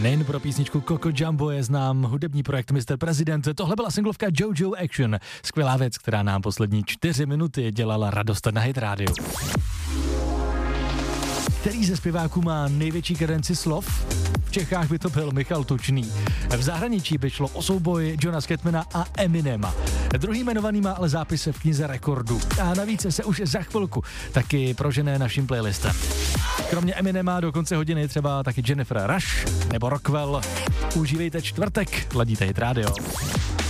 Nejen pro písničku Coco Jumbo je znám hudební projekt Mr. President. Tohle byla singlovka Jojo Action. Skvělá věc, která nám poslední 4 minuty dělala radost na Hit Radio. Který ze zpěváků má největší kadenci slov? V Čechách by to byl Michal Tučný. V zahraničí by šlo o souboj Johna Scatmana a Eminema. Druhý jmenovaný má ale zápis v knize rekordů. A navíc se už za chvilku taky prožené naším playlistem. Kromě Eminema do konce hodiny třeba taky Jennifer Rush nebo Rockwell. Užívejte čtvrtek, ladíte Hit Radio.